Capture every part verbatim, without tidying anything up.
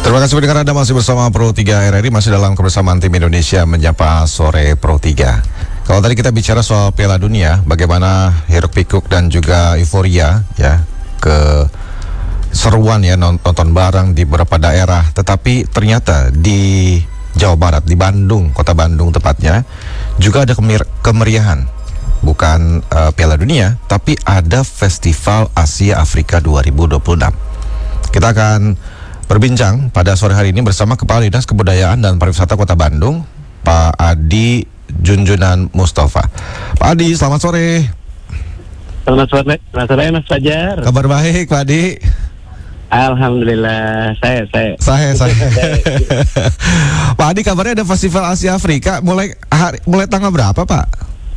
Terima kasih pendengar, Anda masih bersama Pro tiga R R I, masih dalam kebersamaan tim Indonesia menyapa sore Pro tiga. Kalau tadi kita bicara soal Piala Dunia, bagaimana hiruk pikuk dan juga euforia ya, ke seruan ya nonton bareng di beberapa daerah. Tetapi ternyata di Jawa Barat, di Bandung, kota Bandung tepatnya, juga ada kemir- kemeriahan. Bukan uh, Piala Dunia, tapi ada Festival Asia Afrika dua ribu dua puluh enam. Kita akan berbincang pada sore hari ini bersama Kepala Dinas Kebudayaan dan Pariwisata Kota Bandung, Pak Adi Junjunan Mustafa. Pak Adi, selamat sore. Selamat sore, selamat sore Mas Fajar. Kabar baik, Pak Adi? Alhamdulillah, saya, saya. Saya, saya. Pak Adi, kabarnya ada Festival Asia Afrika mulai hari, mulai tanggal berapa, Pak?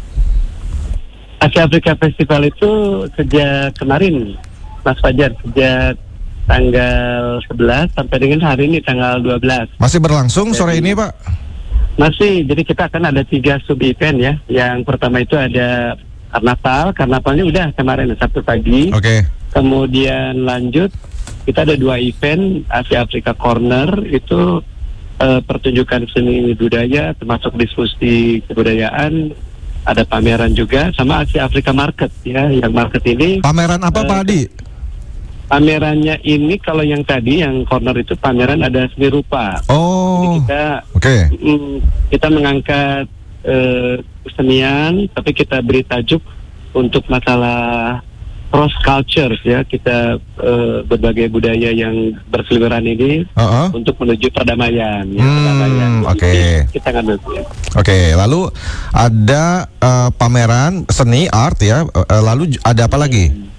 Asia Afrika Festival itu sejak kemarin, Mas Fajar, sejak tanggal sebelas sampai dengan hari ini tanggal dua belas. Masih berlangsung sore jadi, ini, Pak? Masih, jadi kita akan ada tiga sub event ya. Yang pertama itu ada karnaval, karnavalnya udah kemarin Sabtu pagi. Oke. Okay. Kemudian lanjut kita ada dua event, Asia Afrika Corner itu uh, pertunjukan seni budaya termasuk diskusi kebudayaan, ada pameran juga, sama Asia Afrika Market ya. Yang market ini pameran apa, uh, Pak Adi? Pamerannya ini kalau yang tadi yang corner itu pameran ada seni rupa. Oh. Jadi kita okay. mm, kita mengangkat uh, kesenian, tapi kita beri tajuk untuk masalah cross culture ya. Kita uh, berbagai budaya yang berseliweran ini uh-uh. untuk menuju perdamaian. Ya, hmm, perdamaian. Oke. Okay. Kita ngambil. Ya. Oke, okay, lalu ada uh, pameran seni art ya. Uh, lalu ada apa lagi? Hmm.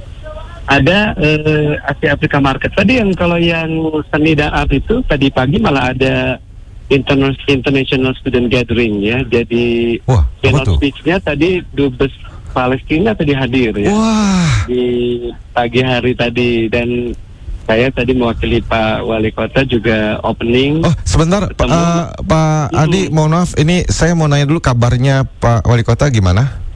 Ada uh, Asia Afrika Market tadi yang kalau yang seni dan art itu tadi pagi malah ada Interna- International Student Gathering ya. Jadi keynote speech-nya tadi Dubes Palestina tadi hadir ya. Wah. Di pagi hari tadi, dan saya tadi mewakili Pak Wali Kota juga opening. Oh sebentar Pak, uh, Pak hmm. Adi, mohon maaf, ini saya mau nanya dulu kabarnya Pak Wali Kota gimana?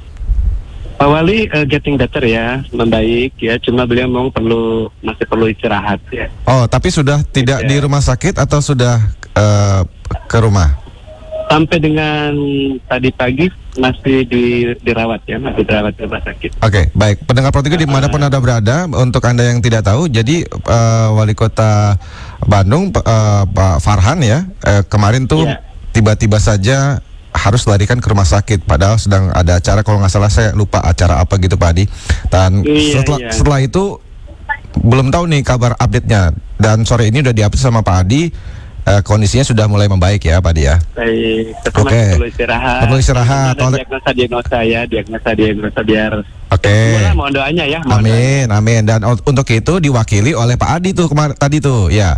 Pak Wali uh, getting better ya, membaik ya, cuma beliau memang perlu masih perlu istirahat ya. Oh, tapi sudah tidak ya. Di rumah sakit atau sudah uh, ke rumah? Sampai dengan tadi pagi masih di, dirawat ya, masih dirawat di rumah sakit. Oke, okay, baik. Pendengar Pro tiga dimanapun uh, Anda berada, untuk Anda yang tidak tahu, jadi uh, Wali Kota Bandung, uh, Pak Farhan ya, uh, kemarin tuh yeah. tiba-tiba saja harus larikan ke rumah sakit, padahal sedang ada acara, kalau nggak salah saya lupa acara apa gitu Pak Adi. Dan iya, setelah, iya. setelah itu belum tahu nih kabar update-nya. Dan sore ini udah diupdate sama Pak Adi, uh, kondisinya sudah mulai membaik ya Pak Adi ya. Baik, Oke. Okay. Perlu istirahat. Perlu istirahat. Ada diagnosa-diagnosa ya, diagnosa-diagnosa biar. Oke. Okay. Mohon doanya ya. Mohon amin, doanya. amin. Dan untuk itu diwakili oleh Pak Adi tuh kemarin tadi tuh, ya.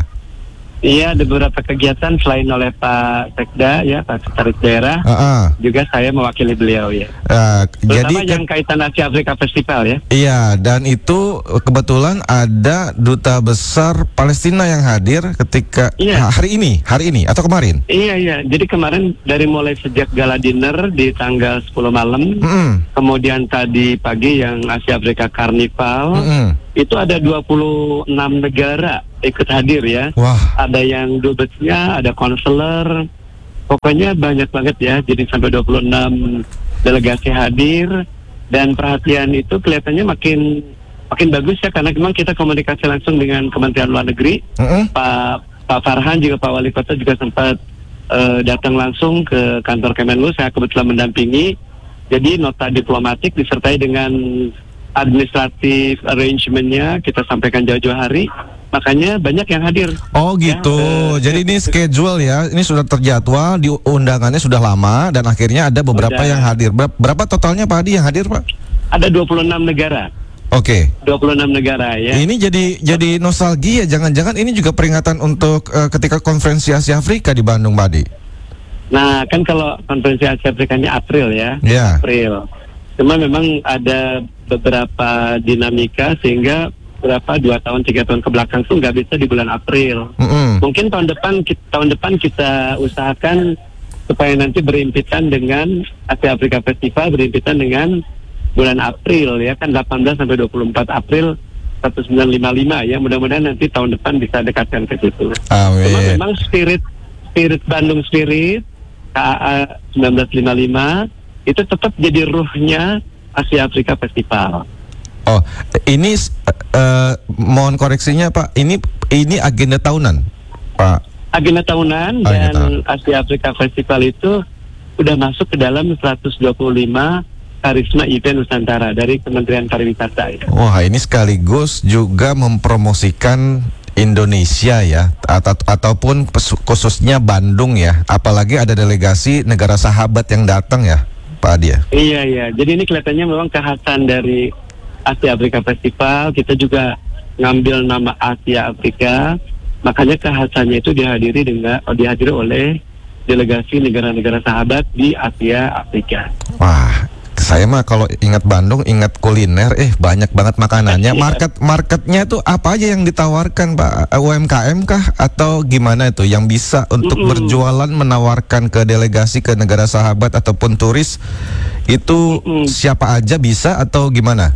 Iya, ada beberapa kegiatan selain oleh Pak Sekda ya, Pak Sekretaris Daerah, uh-uh. juga saya mewakili beliau ya. Uh, Terutama jadi yang kaitan Asia Afrika Festival ya. Iya, dan itu kebetulan ada Duta Besar Palestina yang hadir ketika iya. hari ini, hari ini atau kemarin? Iya iya, jadi kemarin dari mulai sejak gala dinner di tanggal sepuluh malam, mm-hmm. kemudian tadi pagi yang Asia Afrika Carnival, mm-hmm. itu ada dua puluh enam negara ikut hadir ya. Wah. Ada yang dubesnya, ada konselor, pokoknya banyak banget ya. Jadi sampai dua puluh enam delegasi hadir, dan perhatian itu kelihatannya makin makin bagus ya, karena memang kita komunikasi langsung dengan Kementerian Luar Negeri. Uh-uh. Pak Pak Farhan juga Pak Wali Kota juga sempat uh, datang langsung ke kantor Kemenlu. Saya kebetulan mendampingi. Jadi nota diplomatik disertai dengan administratif arrangement-nya kita sampaikan jauh-jauh hari. Makanya banyak yang hadir. Oh gitu. Ya, Jadi ini schedule ya. Ini sudah terjadwal, di undangannya sudah lama, dan akhirnya ada beberapa udah. yang hadir. Berapa, berapa totalnya Pak Adi yang hadir, Pak? Ada dua puluh enam negara. Oke. Okay. dua puluh enam negara ya. Ini jadi jadi nostalgia. Jangan-jangan ini juga peringatan untuk uh, ketika konferensi Asia Afrika di Bandung, Pak Adi. Nah, kan kalau konferensi Asia Afrikanya April ya. Yeah. April. Cuma memang ada beberapa dinamika sehingga berapa dua tahun tiga tahun ke belakang tuh nggak bisa di bulan April. Mm-hmm. Mungkin tahun depan kita, tahun depan kita usahakan supaya nanti berimpitan dengan Asia Afrika Festival, berimpitan dengan bulan April ya, kan delapan belas sampai dua puluh empat April seribu sembilan ratus lima puluh lima ya, mudah-mudahan nanti tahun depan bisa dekatkan ke situ. Amin. Cuma memang spirit spirit Bandung Spirit K A A seribu sembilan ratus lima puluh lima itu tetap jadi ruhnya Asia Afrika Festival. Oh, ini uh, mohon koreksinya Pak, ini ini agenda tahunan, Pak. Agenda tahunan Agenda dan tahun. Asia Afrika Festival itu sudah masuk ke dalam seratus dua puluh lima Karisma Event Nusantara dari Kementerian Pariwisata. Ya. Wah, ini sekaligus juga mempromosikan Indonesia ya, atau ataupun khususnya Bandung ya, apalagi ada delegasi negara sahabat yang datang ya, Pak Adi ya. Iya iya, jadi ini kelihatannya memang kekhasan dari Asia Afrika Festival. Kita juga ngambil nama Asia Afrika, makanya kekhasannya itu dihadiri dengan dihadiri oleh delegasi negara-negara sahabat di Asia Afrika. Wah, saya mah kalau ingat Bandung ingat kuliner, eh banyak banget makanannya. Market marketnya tuh apa aja yang ditawarkan Pak? U M K M kah atau gimana itu yang bisa untuk Mm-mm. berjualan menawarkan ke delegasi ke negara sahabat ataupun turis itu Mm-mm. siapa aja bisa atau gimana?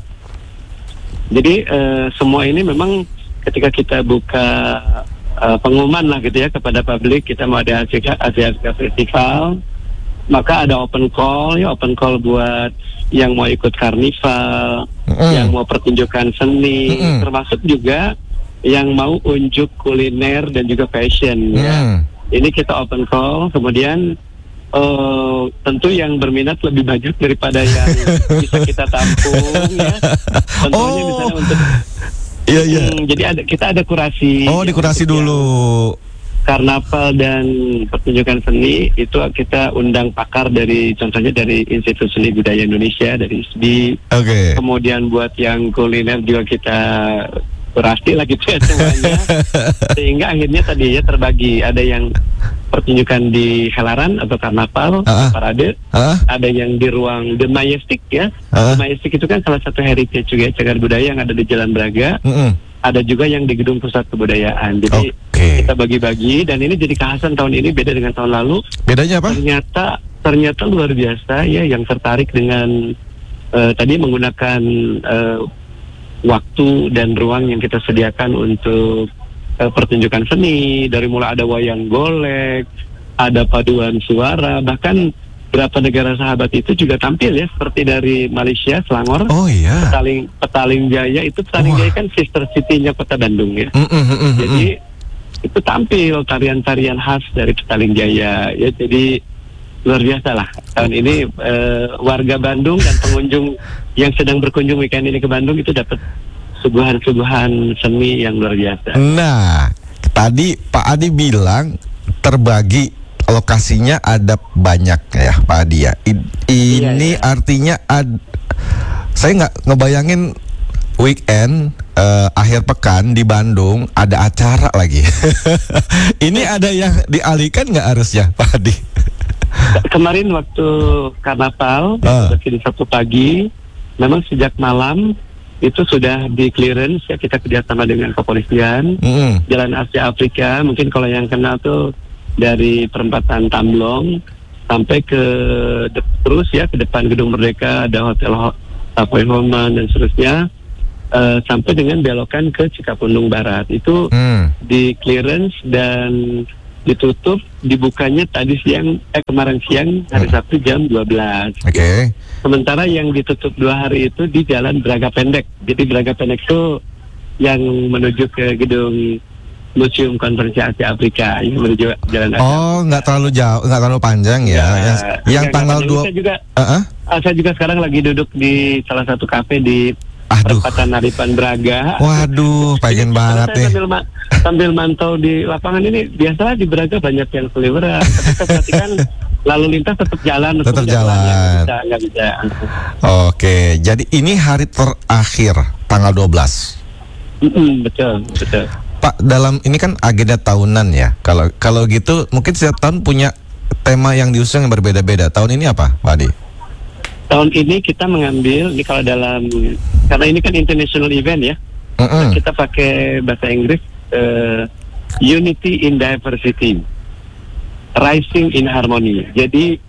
Jadi eh, semua ini memang ketika kita buka uh, pengumuman lah gitu ya kepada publik, kita mau ada Asia Asia Afrika Festival, maka ada open call ya, open call buat yang mau ikut karnival, Mm-mm. yang mau pertunjukan seni, Mm-mm. termasuk juga yang mau unjuk kuliner dan juga fashion ya. Mm. Ini kita open call, kemudian Uh, tentu yang berminat lebih banyak daripada yang bisa kita tampung ya. Tentunya Oh. misalnya untuk Iya iya. Hmm, jadi ada kita ada kurasi. Oh, dikurasi Untuk yang dulu. Karnaval dan pertunjukan seni itu kita undang pakar dari, contohnya dari Institut Seni Budaya Indonesia, dari I S B I. Oke. Kemudian buat yang kuliner juga kita kurasi lah gitu ya semuanya. Sehingga akhirnya tadi ya terbagi, ada yang pertunjukan di helaran atau karnaval, Ah. parade, Hah? ada yang di ruang The Majestic ya. Ah. The Majestic itu kan salah satu heritage juga cagar budaya yang ada di Jalan Braga. Mm-mm. Ada juga yang di Gedung Pusat Kebudayaan. Jadi Oke. kita bagi-bagi, dan ini jadi kekhasan tahun ini beda dengan tahun lalu. Bedanya apa? Ternyata ternyata luar biasa ya, yang tertarik dengan eh, tadi menggunakan eh, waktu dan ruang yang kita sediakan untuk eh, pertunjukan seni, dari mulai ada wayang golek, ada paduan suara, bahkan beberapa negara sahabat itu juga tampil ya, seperti dari Malaysia, Selangor, Oh iya. Petaling Petaling Jaya. Itu Petaling Wah. Jaya kan sister city-nya Kota Bandung ya. Mm-mm, mm-mm, Jadi mm-mm. itu tampil tarian-tarian khas dari Petaling Jaya ya, jadi luar biasa lah tahun ini. eh, warga Bandung dan pengunjung yang sedang berkunjung weekend ini ke Bandung itu dapat suguhan-suguhan seni yang luar biasa. Nah, tadi Pak Adi bilang terbagi lokasinya ada banyak ya Pak Adi ya. I- ini Iya, iya. artinya ad- saya nggak ngebayangin weekend eh, akhir pekan di Bandung ada acara lagi. Ini ada yang dialihkan nggak harusnya Pak Adi? Kemarin waktu karnaval Ah. di Sabtu pagi, memang sejak malam itu sudah di clearance ya, kita kerjasama dengan kepolisian Mm-mm. Jalan Asia Afrika. Mungkin kalau yang kenal tuh dari perempatan Tamblong sampai ke de- terus ya ke depan Gedung Merdeka, ada Hotel Ho- Savoy Homan dan seterusnya, eh, sampai dengan belokan ke Cikapundung Barat. Itu Mm. di clearance dan ditutup, dibukanya tadi siang, eh kemarin siang hari Hmm. Sabtu jam dua belas. Oke. Sementara yang ditutup dua hari itu di Jalan Braga Pendek. Jadi Braga Pendek itu yang menuju ke gedung Museum Konferensi Asia Afrika, yang menuju Jalan Asia. Oh, nggak terlalu jauh, nggak terlalu panjang ya. Ya, yang yang enggak, tanggal enggak, dua. saya juga, Uh-uh. ah, saya juga sekarang lagi duduk di salah satu kafe di Aduh. perempatan Haripan Braga. Waduh, pengen Jadi, banget saya nih. sambil, ma- sambil mantau di lapangan ini, biasalah di Braga banyak yang seliweran. Tapi saya perhatikan lalu lintas tetap jalan. Tetap untuk jalan. Nggak bisa, nggak bisa. Oke, jadi ini hari terakhir tanggal dua belas. Mm-mm, betul, betul. Pak, dalam ini kan agenda tahunan ya. Kalau kalau gitu mungkin setiap tahun punya tema yang diusung yang berbeda-beda. Tahun ini apa, Pak Adi? Tahun ini kita mengambil, ini kalau dalam, karena ini kan international event ya, Mm-mm. kita pakai bahasa Inggris, eh, Unity in Diversity, Rising in Harmony. Jadi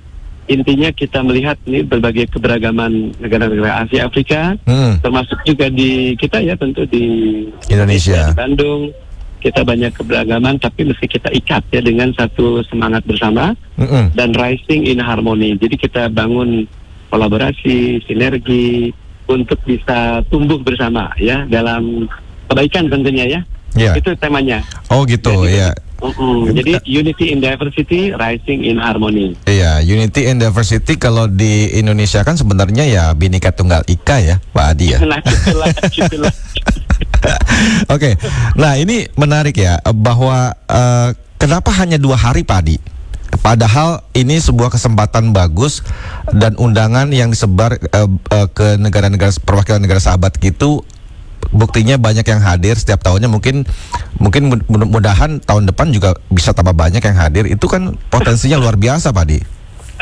intinya kita melihat nih berbagai keberagaman negara-negara Asia Afrika, Hmm. termasuk juga di kita ya tentu di Indonesia. di Bandung. Kita banyak keberagaman, tapi mesti kita ikat ya dengan satu semangat bersama Mm-mm. dan rising in harmony. Jadi kita bangun kolaborasi, sinergi untuk bisa tumbuh bersama ya dalam kebaikan tentunya ya. Ya. Itu temanya. Oh gitu Jadi, ya. Mm-mm. Jadi unity in diversity, rising in harmony. Iya, unity and diversity kalau di Indonesia kan sebenarnya ya Bhinneka Tunggal Ika ya, Pak Adi ya. Nah, gitulah, gitulah. Oke, nah ini menarik ya bahwa eh, kenapa hanya dua hari Pak Adi? Padahal ini sebuah kesempatan bagus dan undangan yang disebar eh, eh, ke negara-negara perwakilan negara sahabat gitu. Buktinya banyak yang hadir setiap tahunnya, mungkin mungkin mudah-mudahan tahun depan juga bisa tambah banyak yang hadir. Itu kan potensinya luar biasa Pak Adi.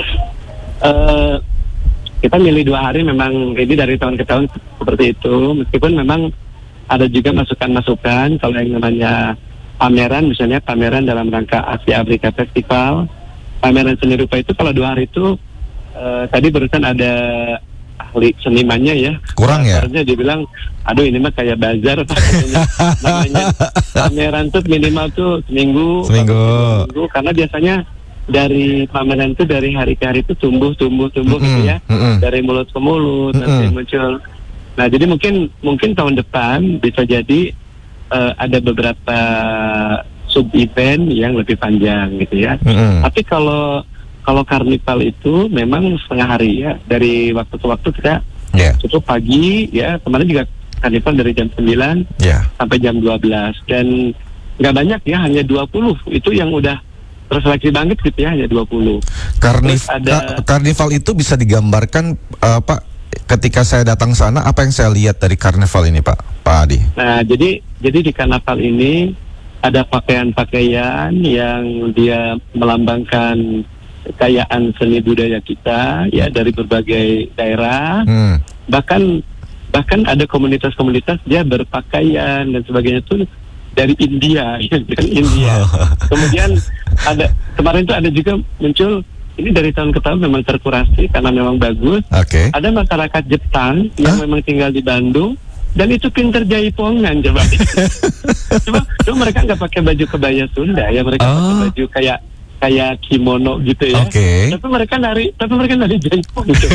Eh, kita milih dua hari memang ini dari tahun ke tahun seperti itu, meskipun memang ada juga masukan-masukan kalau yang namanya pameran, misalnya pameran dalam rangka Asia Afrika Festival, pameran seni rupa itu kalau dua hari itu eh, tadi barusan ada ahli senimannya ya, Kurang ya? Dia bilang, aduh ini mah kayak bazar Pak. Namanya pameran tuh minimal tuh seminggu, Seminggu. seminggu, karena biasanya dari pameran itu dari hari ke hari itu tumbuh tumbuh tumbuh Mm-mm, gitu ya, mm-mm. dari mulut ke mulut Mm-mm. nanti muncul. Nah jadi mungkin mungkin tahun depan bisa jadi eh, ada beberapa sub event yang lebih panjang gitu ya. Mm-mm. Tapi kalau kalau karnival itu memang setengah hari ya, dari waktu ke waktu kita Ya, cukup pagi ya, kemarin juga karnival dari jam sembilan ya. sampai jam dua belas dan nggak banyak ya, hanya dua puluh itu yang udah terseleksi banget gitu ya, hanya dua puluh. Karnif Terus ada- ka- karnival itu bisa digambarkan eh, Pak, ketika saya datang sana apa yang saya lihat dari karnival ini Pak, Pak Adi? Nah, jadi jadi di karnaval ini ada pakaian-pakaian yang dia melambangkan kekayaan seni budaya kita ya dari berbagai daerah. Hmm. Bahkan bahkan ada komunitas-komunitas dia berpakaian dan sebagainya itu dari India, ya, dari India. Kemudian ada kemarin itu ada juga muncul, ini dari tahun ke tahun memang terkurasi karena memang bagus. Oke. Ada masyarakat Jepang yang Hah? memang tinggal di Bandung dan itu pinter jaipongan coba. Cuma, cuma mereka nggak pakai baju kebaya Sunda ya, mereka pakai Oh. baju kayak kayak kimono gitu ya. Oke. Tapi mereka nari, tapi mereka nari jaipong gitu.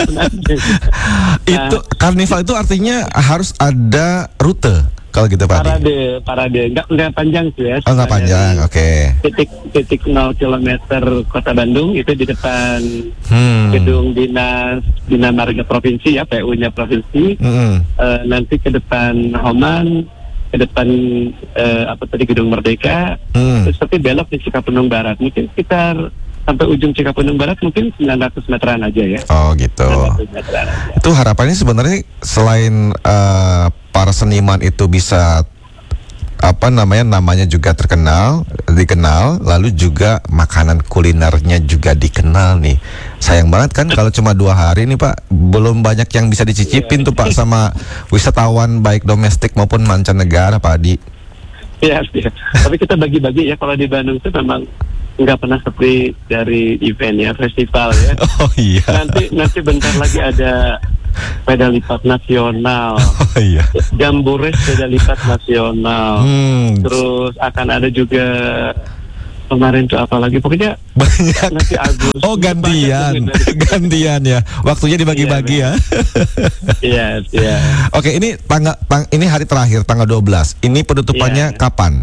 Itu karnival itu artinya harus ada rute kalau gitu Pak Adi. Parade, parade, nggak nggak panjang sih ya. Oh nggak panjang, Dari oke. Titik titik nol kilometer Kota Bandung itu di depan Hmm. gedung dinas Bina Marga Provinsi ya, P U-nya provinsi. Mm-mm. Eh, nanti ke depan Homan, ke depan eh, apa tadi Gedung Merdeka, Hmm. terus tapi belok di Cikapundung Barat, mungkin sekitar sampai ujung Cikapundung Barat mungkin sembilan ratus meteran aja ya. Oh gitu. sembilan ratus meteran aja. Itu harapannya sebenarnya selain eh, para seniman itu bisa apa namanya namanya juga terkenal, dikenal, lalu juga makanan kulinernya juga dikenal nih. Sayang banget kan kalau cuma dua hari nih Pak, belum banyak yang bisa dicicipin tuh Pak sama wisatawan baik domestik maupun mancanegara Pak Adi. Iya, iya. Tapi kita bagi-bagi ya, kalau di Bandung itu memang nggak pernah seperti dari event ya, festival ya. Oh iya. Nanti nanti bentar lagi ada sepeda lipat nasional, Oh iya. jambore sepeda lipat nasional. Hmm, Terus akan ada juga kemarin tuh apa lagi, pokoknya banyak. nanti Agustus. Oh gantian, Banyak. gantian ya. Waktunya dibagi-bagi ya. Iya, iya. Oke, ini tanggal tang, ini hari terakhir tanggal dua belas. Ini penutupannya Iya. kapan?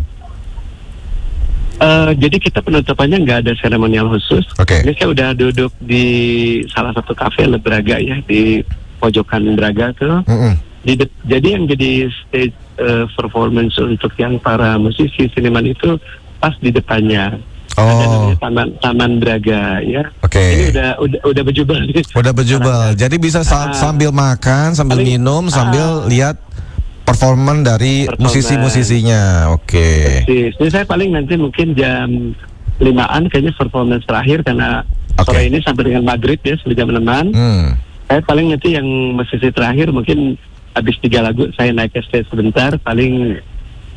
Eh, jadi kita penutupannya nggak ada seremonial khusus. Oke. Ini saya udah duduk di salah satu kafe Le Braga ya, di pojokan Braga tuh. Mm-mm. Di de- jadi yang jadi stage eh, performance untuk yang para musisi seniman itu pas di depannya. Ada Oh, namanya Taman Taman Braga ya. oke. Ini udah udah udah berjubel nih. Udah berjubel. Jadi bisa sa- Ah. sambil makan, sambil Paling- minum, sambil ah. lihat performan dari Performan. musisi-musisinya. Oke. Persis. Jadi saya paling nanti mungkin jam limaan kayaknya performance terakhir, karena Oke. sore ini sampai dengan maghrib ya, sampai jam enaman. Hmm. Saya paling nanti yang musisi terakhir mungkin habis tiga lagu saya naik ke stage sebentar, paling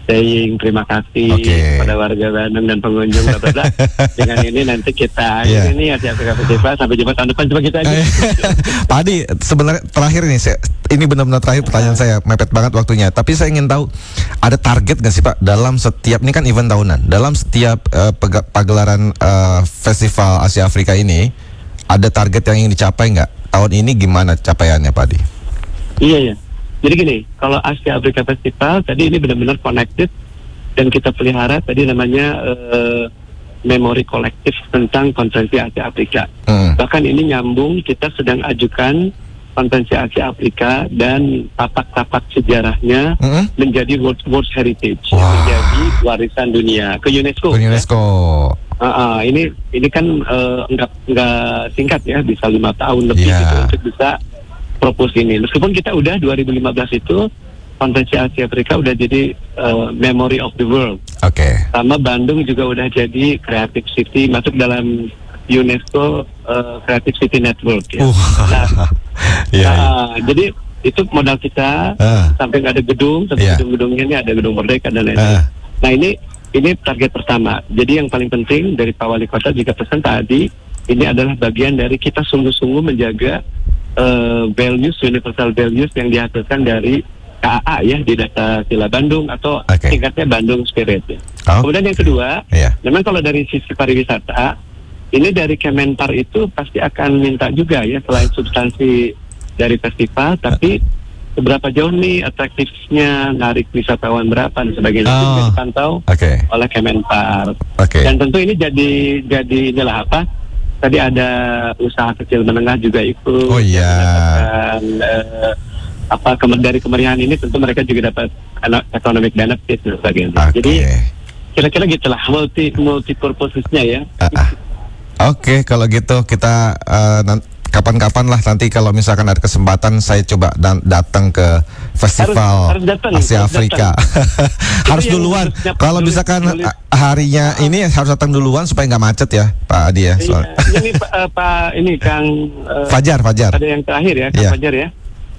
saying terima kasih Oke. kepada warga Bandung dan pengunjung bla bla bla. Dengan ini nanti kita Iya. ini Asia Afrika Festival sampai jumpa tahun depan, coba kita aja. Pak Adi, sebenarnya terakhir nih, saya, ini benar-benar terakhir pertanyaan saya, mepet banget waktunya. Tapi saya ingin tahu, ada target nggak sih Pak dalam setiap, ini kan event tahunan, dalam setiap uh, pega- pagelaran uh, festival Asia Afrika ini, ada target yang ingin dicapai nggak? Tahun ini gimana capaiannya Pak Adi? Iya ya. Jadi gini, kalau Asia Afrika Festival tadi ini benar-benar connected dan kita pelihara tadi namanya uh, memori kolektif tentang konferensi Asia Afrika. Hmm. Bahkan ini nyambung, kita sedang ajukan konferensi Asia Afrika dan tapak-tapak sejarahnya Hmm? menjadi World, World Heritage, Wah. menjadi warisan dunia ke UNESCO. Ke UNESCO. Uh, uh, ini ini kan uh, nggak nggak singkat ya, bisa lima tahun lebih Yeah. gitu untuk bisa propose ini. Meskipun kita udah dua ribu lima belas itu konferensi Asia Afrika udah jadi uh, Memory of the World. Oke. Sama Bandung juga udah jadi Creative City, masuk dalam UNESCO uh, Creative City Network ya. Uh. Nah, Iya. iya. nah, jadi itu modal kita. Ah. Sampai ada gedung, tapi Iya. gedung-gedungnya ini ada gedung Merdeka dan lain-lain. Ah. Nah ini ini target pertama. Jadi yang paling penting dari Pak Wali Kota juga pesan tadi, ini adalah bagian dari kita sungguh-sungguh menjaga uh, values, universal values yang dihasilkan dari K A A ya di Data Sila Bandung atau Oke. singkatnya Bandung Spirit ya. Oh. Kemudian yang kedua, Iya. memang kalau dari sisi pariwisata, ini dari Kemenpar itu pasti akan minta juga ya selain substansi dari festival, tapi seberapa jauh nih atraktifnya, narik wisatawan berapa dan sebagainya itu Oh. juga dipantau Oke. oleh Kemenpar. Oke. Dan tentu ini jadi jadi inilah apa? Tadi ada usaha kecil menengah juga ikut. Oh iya. mendapatkan, eh, apa kemer- dari kemeriahan ini tentu mereka juga dapat ano- economic benefit dan sebagainya. Oke. Jadi kira-kira gitulah multi multi purposes-nya ya. Ah, ah. Oke, kalau gitu kita uh, nan- kapan-kapan lah nanti kalau misalkan ada kesempatan saya coba dan datang ke festival Harus- harus datang, Asia harus Afrika. harus yang duluan. harusnya Kalau dulu- misalkan dulu- uh, harinya ini harus datang duluan supaya nggak macet ya, Pak Adi ya. Iya, soal- ini Pak eh, Pak ini Kang eh, Fajar, Fajar. ada yang terakhir ya, Kang Iya. Fajar ya.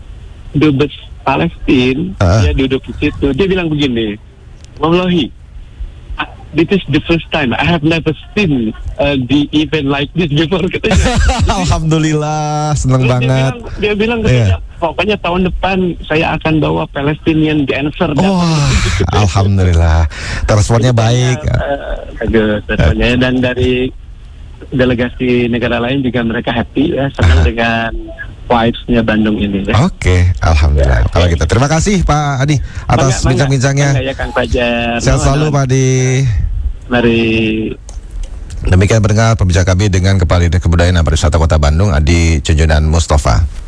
Dubes Palestina, Ah. dia duduk di situ. Dia bilang begini, Wallahi, ah, this is the first time I have never seen uh, the event like this before. Katanya. Alhamdulillah, seneng Terus banget. Dia bilang, dia bilang Iya. katanya, pokoknya tahun depan saya akan bawa Palestinian dancer. Wah, alhamdulillah. Responnya baik. Uh, bagus, responnya. Dan dari delegasi negara lain juga mereka happy ya, senang dengan vibes-nya Bandung ini ya. Oke, alhamdulillah. Ya, Kalau oke. gitu, terima kasih Pak Adi atas Mangga, mangga. bincang-bincangnya. Mangga ya Kang Fajar. Sehat selalu Pak Adi. Mari. Demikian pendengar pembicara kami dengan Kepala Dinas Kebudayaan dan Pariwisata Kota Bandung, Adi Junjunan Mustafa.